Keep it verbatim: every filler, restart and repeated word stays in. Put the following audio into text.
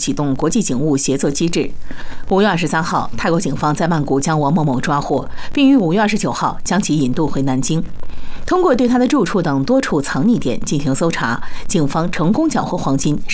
启动国际警务协作机制。五月二十三号，泰国警方在曼谷将王某某抓获，并于五月二十九号将其引渡回南京。通过对他的住处等多处藏匿点进行搜查，警方成功缴获黄金